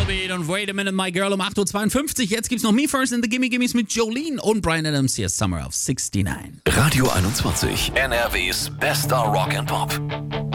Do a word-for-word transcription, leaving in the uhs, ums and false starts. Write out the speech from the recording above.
Volbeat und Wait a Minute, My Girl um acht Uhr zweiundfünfzig. Jetzt gibt's noch Me First in the Gimme Gimmes mit Jolene und Bryan Adams. Hier ist Summer of sixty-nine. Radio einundzwanzig, N R Ws bester Rock and Pop.